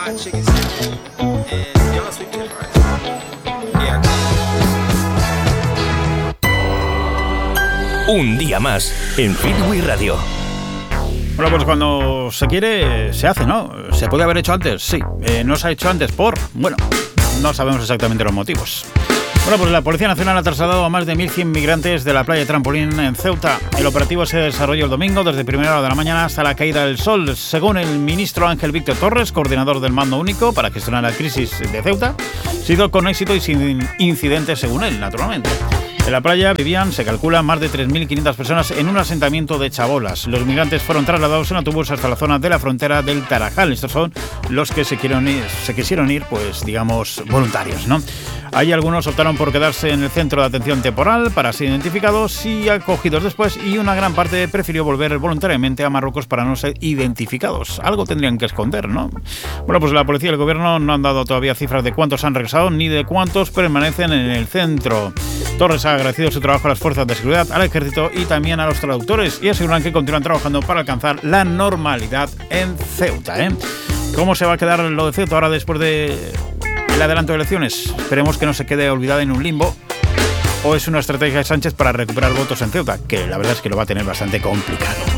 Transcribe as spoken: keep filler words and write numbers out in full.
Un día más en Freeway Radio. Bueno, pues cuando se quiere, se hace, ¿no? ¿Se puede haber hecho antes? Sí. Eh, ¿No se ha hecho antes por? Bueno, no sabemos exactamente los motivos. Bueno, pues la Policía Nacional ha trasladado a más de mil cien migrantes de la playa Trampolín en Ceuta. El operativo se desarrolló el domingo desde primera hora de la mañana hasta la caída del sol. Según el ministro Ángel Víctor Torres, coordinador del Mando Único para gestionar la crisis de Ceuta, se hizo con éxito y sin incidentes, según él, naturalmente. En la playa vivían, se calcula, más de tres mil quinientas personas en un asentamiento de chabolas. Los migrantes fueron trasladados en autobús hasta la zona de la frontera del Tarajal. Estos son los que se, quieren ir, se quisieron ir, pues digamos, voluntarios, ¿no? Hay algunos optaron por quedarse en el centro de atención temporal para ser identificados y acogidos después, y una gran parte prefirió volver voluntariamente a Marruecos para no ser identificados. Algo tendrían que esconder, ¿no? Bueno, pues la policía y el gobierno no han dado todavía cifras de cuántos han regresado ni de cuántos permanecen en el centro. Torres ha agradecido su trabajo a las fuerzas de seguridad, al ejército y también a los traductores, y aseguran que continúan trabajando para alcanzar la normalidad en Ceuta, ¿eh? ¿Cómo se va a quedar lo de Ceuta ahora después de el adelanto de elecciones? Esperemos que no se quede olvidada en un limbo, o es una estrategia de Sánchez para recuperar votos en Ceuta, que la verdad es que lo va a tener bastante complicado.